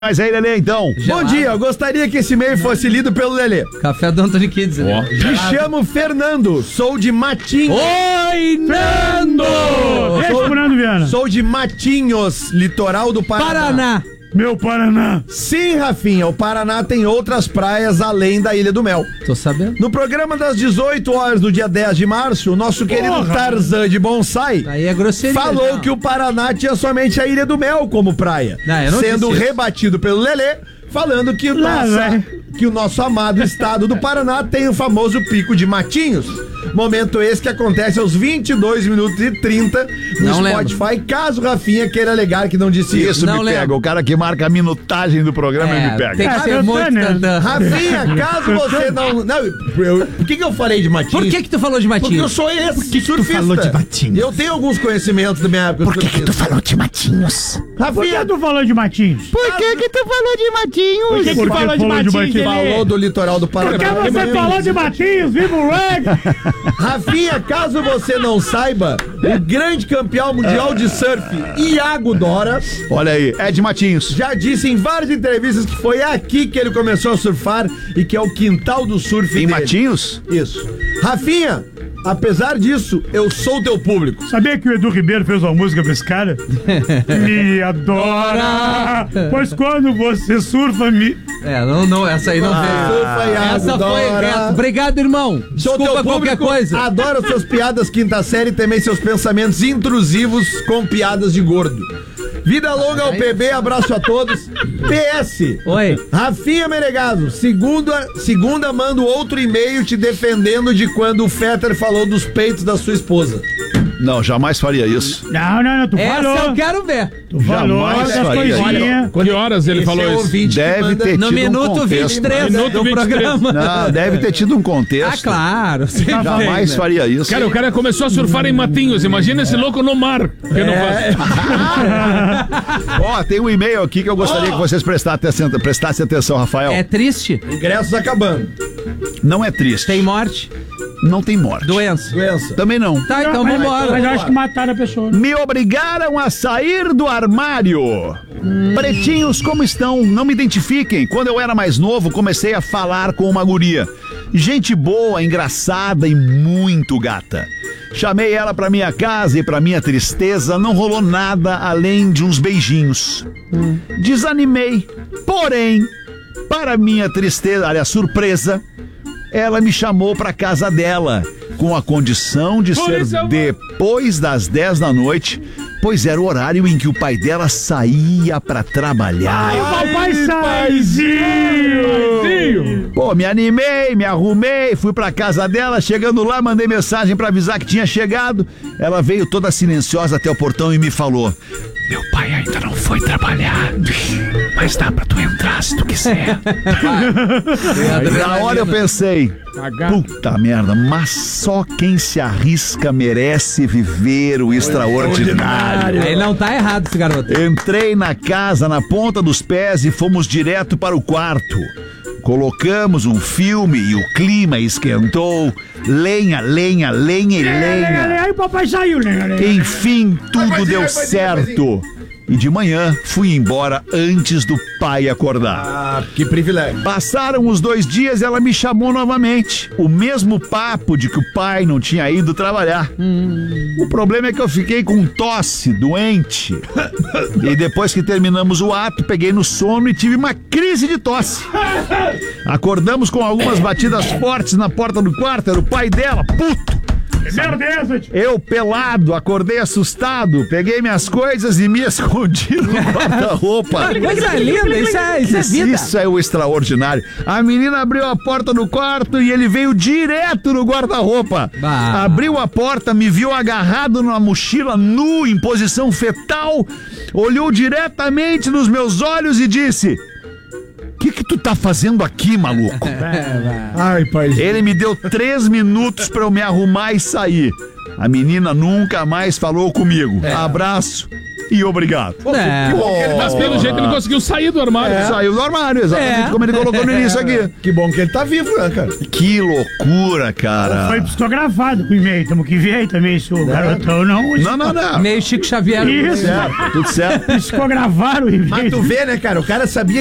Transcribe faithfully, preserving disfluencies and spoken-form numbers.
Mas aí, Lelê, então. Bom dia, eu gostaria que esse e-mail fosse lido pelo Lelê. Café do Anthony Kids, né? Me chamo Fernando, sou de Matinhos. Oi, Nando! Sou, Fernando Viana. sou de Matinhos, litoral do Paraná. Paraná. Meu Paraná. Sim, Rafinha, o Paraná tem outras praias além da Ilha do Mel. Tô sabendo. No programa das dezoito horas do dia dez de março, o nosso querido Porra. Tarzan de Bonsai Aí é grosseria. falou não. que o Paraná tinha somente a Ilha do Mel como praia, Não, eu não sendo disse isso. rebatido pelo Lelê, falando que o, Lá, nossa, vai. que o nosso amado estado do Paraná tem o famoso Pico de Matinhos. Momento esse que acontece aos vinte e dois minutos e trinta no Não Spotify, caso Rafinha queira alegar que não disse isso. Isso Não me lembro. pega. O cara que marca a minutagem do programa É, me pega. tem que Ah, ser eu muito tô, né? tantã. Rafinha, caso você não... não eu- por que que eu falei de Matinhos? Por que que tu falou de Porque eu Matinhos? sou esse que que tu surfista. falou de Matinhos? Eu tenho alguns conhecimentos da minha época. Por que que tu falou de Matinhos? Por Rafinha, que tu falou de Matinhos? Por que que tu falou de Matinhos? Por que que tu Porque falou de falou Matinhos, Matinhos, Lelê? falou do litoral do Paraná. Porque você falou de Matinhos, viva o reggae! Rafinha, caso você não saiba, o grande campeão mundial de surf, Iago Dora, Olha aí, é de Matinhos. já disse em várias entrevistas que foi aqui que ele começou a surfar e que é o quintal do surf Em dele. Matinhos? Isso. Rafinha, apesar disso, eu sou teu público. Sabia que o Edu Ribeiro fez uma música pra esse cara? Me adora! Pois quando você surfa, me... É, não, não, essa aí não Ah, veio. surfa, Iago Essa foi Dora. reto. Obrigado, irmão. Sou Desculpa teu qualquer público, coisa. adoro suas piadas quinta série e também seus pensamentos intrusivos com piadas de gordo. Vida longa ao P B, abraço a todos. P S. Oi. Rafinha Menegaso, segunda, segunda mando outro e-mail te defendendo de quando o Fetter falou dos peitos da sua esposa. Não, jamais faria isso. Não, não, não, tu Essa falou. eu quero ver. Tu falou Jamais das faria. coisinhas. Que horas ele Esse falou é o isso? ouvinte que Deve manda- ter No tido um minuto contexto. vinte e três Minuto do vinte e três. programa. Não, deve ter tido um contexto. Ah, claro. sempre tem, Jamais né? faria isso. Cara, o cara começou a surfar em Matinhos. Imagina esse louco no mar. Que não faz. Ó, tem um e-mail aqui que eu gostaria que vocês prestassem atenção, prestassem atenção, Rafael. É triste? Ingressos acabando. Não é triste. Tem morte? Não tem morte. Doença? Doença. Também não. Tá, então Mas- vambora. Mas eu acho que mataram a pessoa. Me obrigaram a sair do armário. Pretinhos, como estão? Não me identifiquem. Quando eu era mais novo, comecei a falar com uma guria. Gente boa, engraçada e muito gata. Chamei ela pra minha casa e, pra minha tristeza, não rolou nada além de uns beijinhos. Desanimei. Porém, para minha tristeza, aliás, surpresa, ela me chamou pra casa dela, com a condição de ser Polícia, depois das dez da noite, pois era o horário em que o pai dela saía pra trabalhar. Papai Saizinho! Pô, me animei, me arrumei, fui pra casa dela, chegando lá, mandei mensagem pra avisar que tinha chegado. Ela veio toda silenciosa até o portão e me falou: meu pai ainda não foi trabalhar, mas dá pra tu entrar se tu quiser. Na hora eu pensei, puta merda, mas só quem se arrisca merece viver o extraordinário. Ele não tá errado, esse garoto. Entrei na casa na ponta dos pés e fomos direto para o quarto. Colocamos um filme e o clima esquentou. Lenha, lenha, lenha e lenha. Aí o papai saiu, né? Enfim, tudo deu certo. E de manhã fui embora antes do pai acordar. Ah, que privilégio. Passaram os dois dias e ela me chamou novamente. O mesmo papo de que o pai não tinha ido trabalhar. O problema é que eu fiquei com tosse, doente. E depois que terminamos o ato, peguei no sono e tive uma crise de tosse. Acordamos com algumas batidas fortes na porta do quarto. Era o pai dela, puto. Merda é essa, tio? Eu, pelado, acordei assustado, peguei minhas coisas e me escondi no guarda-roupa. Coisa linda, isso é, isso é vida. Isso é o extraordinário. A menina abriu a porta do quarto e ele veio direto no guarda-roupa. Bah. Abriu a porta, me viu agarrado numa mochila, nu, em posição fetal, olhou diretamente nos meus olhos e disse: o que que tu tá fazendo aqui, maluco? Ai, pai. Ele me deu três minutos pra eu me arrumar e sair. A menina nunca mais falou comigo. Abraço, e obrigado. É. Mas pelo jeito ele conseguiu sair do armário. Saiu do armário, exatamente É. como ele colocou no início aqui. Que bom que ele tá vivo, né, cara? Que loucura, cara. Foi psicografado com o e-mail. Tamo que ver aí também se o garotão não. Não, não, não. Meio Chico Xavier. Isso. Certo, tudo certo. Psicografaram o e-mail. Mas tu vê, né, cara? O cara sabia